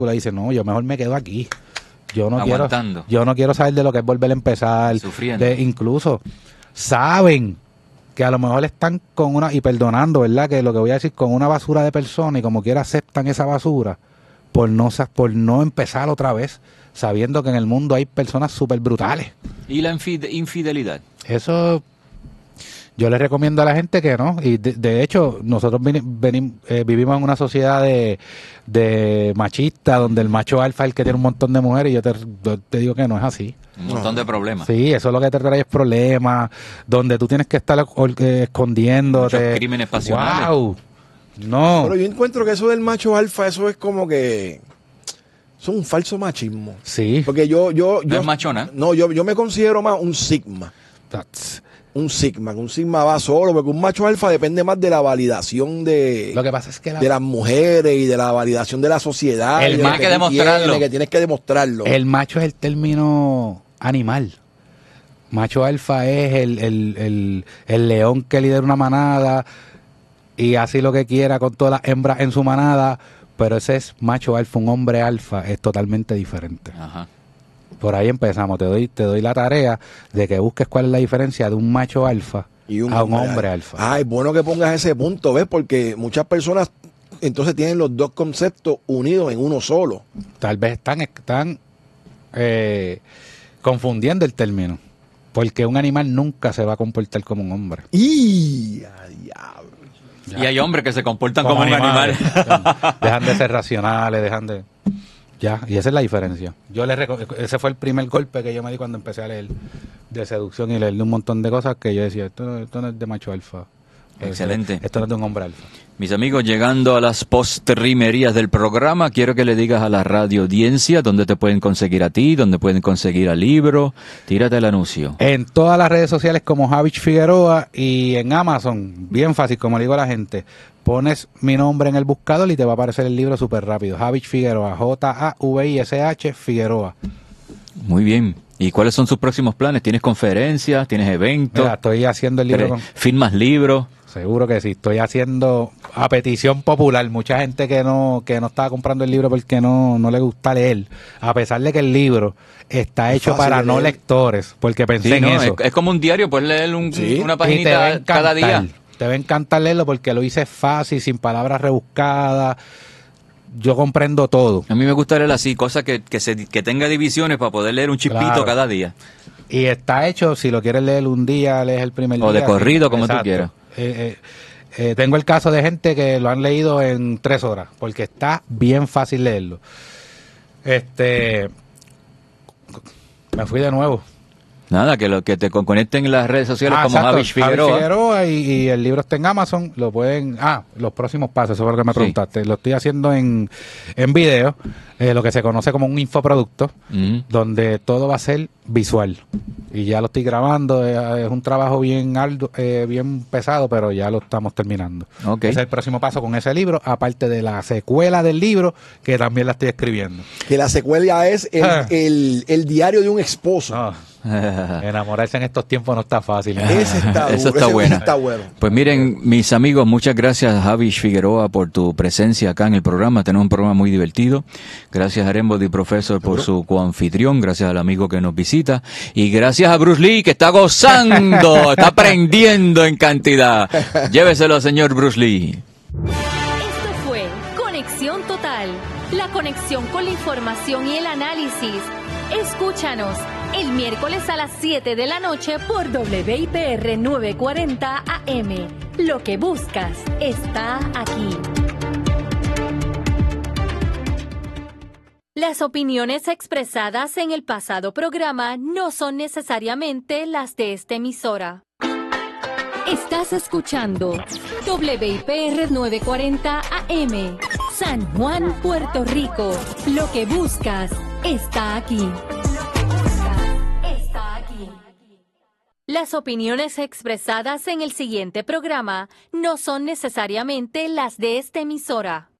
dice, no, yo mejor me quedo aquí. Aguantando. Yo no quiero saber de lo que es volver a empezar. Sufriendo. Incluso saben que a lo mejor están con una, y perdonando, ¿verdad? Que lo que voy a decir, con una basura de personas y como quiera aceptan esa basura por no empezar otra vez, sabiendo que en el mundo hay personas súper brutales. ¿Y la infidelidad? Eso yo les recomiendo a la gente que no. Y de hecho, nosotros vivimos en una sociedad de machista, donde el macho alfa es el que tiene un montón de mujeres, y yo te digo que no es así. Un montón de problemas. Sí, eso es lo que te trae es problemas, donde tú tienes que estar escondiéndote. Muchos crímenes pasionales. ¡Wow! No. Pero yo encuentro que eso del macho alfa, eso es como que... Eso es un falso machismo. Sí. Porque yo ¿No es machona? No, yo me considero más un sigma. Un sigma va solo, porque un macho alfa depende más de la validación Lo que pasa es que de las mujeres y de la validación de la sociedad. El más que demostrarlo. Que tienes que demostrarlo. el macho es el término animal. Macho alfa es el león que lidera una manada y hace lo que quiera con todas las hembras en su manada, pero ese es macho alfa. Un hombre alfa es totalmente diferente. Ajá. Por ahí empezamos. Te doy la tarea de que busques cuál es la diferencia de un macho alfa a un hombre alfa. Ah, es bueno que pongas ese punto, ¿ves? Porque muchas personas entonces tienen los dos conceptos unidos en uno solo. Tal vez están confundiendo el término, porque un animal nunca se va a comportar como un hombre. ¡Y a diablo! Ya. Y hay hombres que se comportan como un animal. Dejan de ser racionales, Ya, y esa es la diferencia. Ese fue el primer golpe que yo me di cuando empecé a leer de seducción y leer de un montón de cosas que yo decía, esto no es de macho alfa. Excelente. Esto no es de un hombre alfa. Mis amigos, llegando a las postrimerías del programa, quiero que le digas a la radio audiencia dónde te pueden conseguir a ti, dónde pueden conseguir al libro. Tírate el anuncio. En todas las redes sociales como Javich Figueroa y en Amazon, bien fácil, como le digo a la gente, pones mi nombre en el buscador y te va a aparecer el libro súper rápido. Javich Figueroa, Javish Figueroa. Muy bien. ¿Y cuáles son sus próximos planes? ¿Tienes conferencias? ¿Tienes eventos? Mira, estoy haciendo el libro. ¿Firmas libros? Seguro que sí. Estoy haciendo a petición popular. Mucha gente que no estaba comprando el libro porque no le gusta leer. A pesar de que el libro está hecho para no lectores. Porque pensé en eso. Es como un diario, puedes leer una paginita cada día. Te va a encantar leerlo porque lo hice fácil, sin palabras rebuscadas. Yo comprendo todo. A mí me gusta leer así, cosas que tenga divisiones para poder leer un chispito cada día. Y está hecho, si lo quieres leer un día, lees el primer día. O de corrido, sí, como exacto. tú quieras. Tengo el caso de gente que lo han leído en 3 horas, porque está bien fácil leerlo. Me fui de nuevo. Nada, que te conecten en las redes sociales como exacto, Javich Figueroa. Javich Figueroa y el libro está en Amazon. Lo pueden... los próximos pasos, eso fue lo que me preguntaste. Lo estoy haciendo en video, lo que se conoce como un infoproducto, donde todo va a ser visual. Y ya lo estoy grabando. Es un trabajo bien arduo, bien pesado, pero ya lo estamos terminando. Okay. Ese es el próximo paso con ese libro, aparte de la secuela del libro, que también la estoy escribiendo. Que la secuela es el diario de un esposo. No. Enamorarse en estos tiempos no está fácil. Ese está duro, Eso está buena. está bueno. Pues miren, mis amigos, muchas gracias, Javich Figueroa, por tu presencia acá en el programa. Tenemos un programa muy divertido. Gracias a Arembody Professor por su coanfitrión. Gracias al amigo que nos visita. Y gracias a Bruce Lee, que está gozando, está aprendiendo en cantidad. Lléveselo, señor Bruce Lee. Esto fue Conexión Total. La conexión con la información y el análisis. Escúchanos el miércoles a las 7 de la noche por WIPR 940 AM. Lo que buscas está aquí. Las opiniones expresadas en el pasado programa no son necesariamente las de esta emisora. Estás escuchando WIPR 940 AM, San Juan, Puerto Rico. Lo que buscas está aquí. Las opiniones expresadas en el siguiente programa no son necesariamente las de esta emisora.